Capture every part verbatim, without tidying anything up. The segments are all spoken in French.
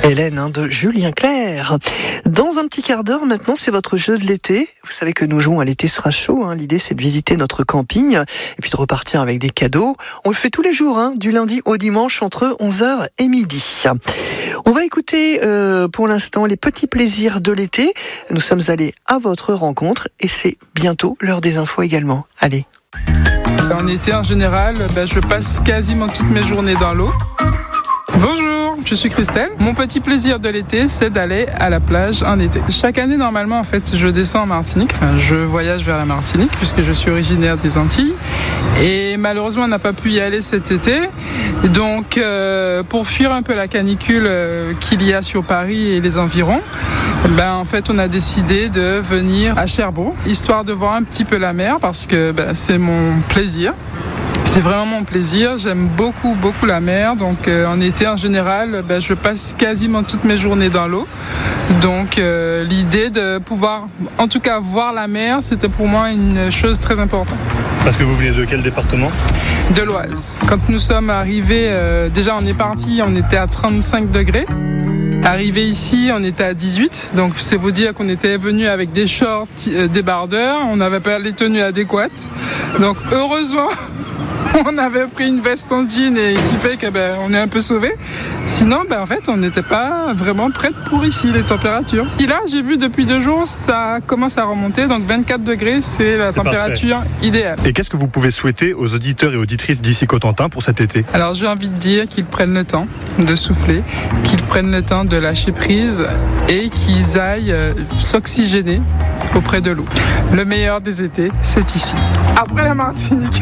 Hélène hein, de Julien Clerc. Dans un petit quart d'heure maintenant, c'est votre jeu de l'été. Vous savez que nous jouons à l'été sera chaud. Hein. L'idée, c'est de visiter notre camping et puis de repartir avec des cadeaux. On le fait tous les jours, hein, du lundi au dimanche entre onze heures et midi. On va écouter euh, pour l'instant les petits plaisirs de l'été. Nous sommes allés à votre rencontre et c'est bientôt l'heure des infos également. Allez. En été, en général, ben, je passe quasiment toutes mes journées dans l'eau. Bonjour, je suis Christelle. Mon petit plaisir de l'été, c'est d'aller à la plage en été. Chaque année, normalement, en fait, je descends en Martinique. Enfin, je voyage vers la Martinique puisque je suis originaire des Antilles. Et malheureusement, on n'a pas pu y aller cet été. Donc, euh, pour fuir un peu la canicule euh, qu'il y a sur Paris et les environs, ben, en fait, on a décidé de venir à Cherbourg, histoire de voir un petit peu la mer parce que ben, c'est mon plaisir. C'est vraiment mon plaisir, j'aime beaucoup beaucoup la mer, donc euh, en été en général, ben, je passe quasiment toutes mes journées dans l'eau. Donc euh, l'idée de pouvoir en tout cas voir la mer, c'était pour moi une chose très importante. Parce que vous venez de quel département ? De l'Oise. Quand nous sommes arrivés, euh, déjà on est parti, on était à trente-cinq degrés. Arrivé ici, on était à dix-huit, donc c'est vous dire qu'on était venu avec des shorts euh, débardeurs, on n'avait pas les tenues adéquates. Donc heureusement, on avait pris une veste en jean et qui fait que ben, on est un peu sauvé. Sinon, ben, en fait, on n'était pas vraiment prête pour ici, les températures. Et là, j'ai vu depuis deux jours, ça commence à remonter. Donc vingt-quatre degrés, c'est la c'est température parfait. Idéale. Et qu'est-ce que vous pouvez souhaiter aux auditeurs et auditrices d'ici Cotentin pour cet été ? Alors, j'ai envie de dire qu'ils prennent le temps de souffler, qu'ils prennent le temps de lâcher prise et qu'ils aillent euh, s'oxygéner auprès de l'eau. Le meilleur des étés, c'est ici. Après la Martinique.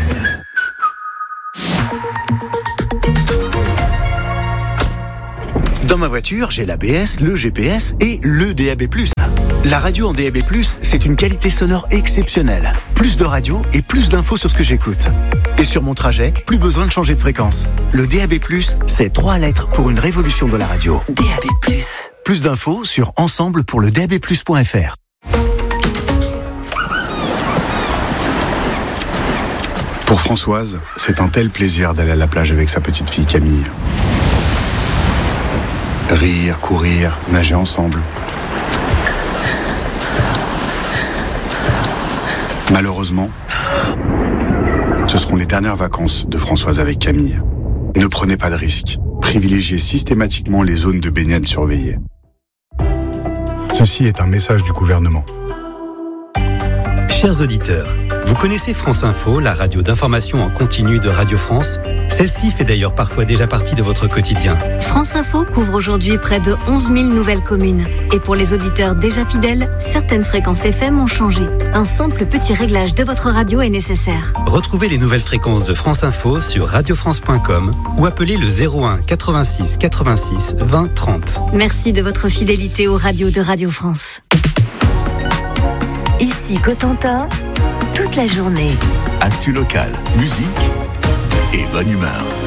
Dans ma voiture, j'ai l'A B S, le G P S et le D A B plus. La radio en D A B plus, c'est une qualité sonore exceptionnelle. Plus de radio et plus d'infos sur ce que j'écoute. Et sur mon trajet, plus besoin de changer de fréquence. Le D A B plus, c'est trois lettres pour une révolution de la radio. D A B plus. Plus d'infos sur ensemble pour le d a b plus point f r. Pour Françoise, c'est un tel plaisir d'aller à la plage avec sa petite fille Camille. Rire, courir, nager ensemble. Malheureusement, ce seront les dernières vacances de Françoise avec Camille. Ne prenez pas de risques. Privilégiez systématiquement les zones de baignade surveillées. Ceci est un message du gouvernement. Chers auditeurs, vous connaissez France Info, la radio d'information en continu de Radio France ? Celle-ci fait d'ailleurs parfois déjà partie de votre quotidien. France Info couvre aujourd'hui près de onze mille nouvelles communes. Et pour les auditeurs déjà fidèles, certaines fréquences F M ont changé. Un simple petit réglage de votre radio est nécessaire. Retrouvez les nouvelles fréquences de France Info sur radio france point com ou appelez le zéro un quatre-vingt-six quatre-vingt-six vingt trente. Merci de votre fidélité aux radios de Radio France. Ici Cotentin, toute la journée. Actu local, musique et bonne humeur.